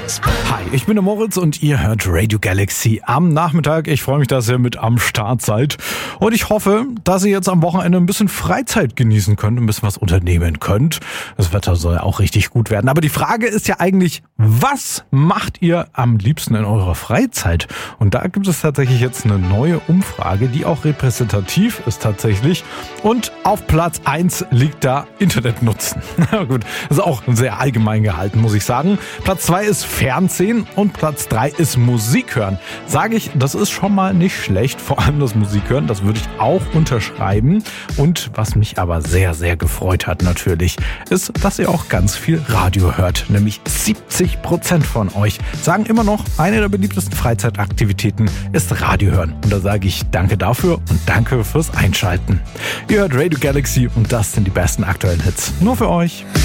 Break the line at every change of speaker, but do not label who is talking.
Hi, ich bin der Moritz und ihr hört Radio Galaxy am Nachmittag. Ich freue mich, dass ihr mit am Start seid. Und ich hoffe, dass ihr jetzt am Wochenende ein bisschen Freizeit genießen könnt, ein bisschen was unternehmen könnt. Das Wetter soll ja auch richtig gut werden. Aber die Frage ist ja eigentlich, was macht ihr am liebsten in eurer Freizeit? Und da gibt es tatsächlich jetzt eine neue Umfrage, die auch repräsentativ ist tatsächlich. Und auf Platz 1 liegt da Internet nutzen. Na gut, das ist auch sehr allgemein gehalten, muss ich sagen. Platz 2 ist Fernsehen und Platz 3 ist Musik hören. Sage ich, das ist schon mal nicht schlecht, vor allem das Musik hören, das würde ich auch unterschreiben. Und was mich aber sehr, sehr gefreut hat natürlich, ist, dass ihr auch ganz viel Radio hört. Nämlich 70% von euch sagen immer noch, eine der beliebtesten Freizeitaktivitäten ist Radio hören. Und da sage ich danke dafür und danke fürs Einschalten. Ihr hört Radio Galaxy und das sind die besten aktuellen Hits. Nur für euch.